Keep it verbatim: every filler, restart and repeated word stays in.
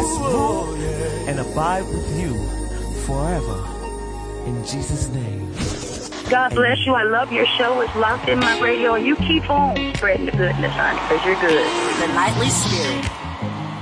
rest, rule, and abide with you forever. In Jesus' name. God bless you. I love your show. It's Locked In My Radio. You keep on spreading the goodness, honey, because you're good. The Nightly Spirit.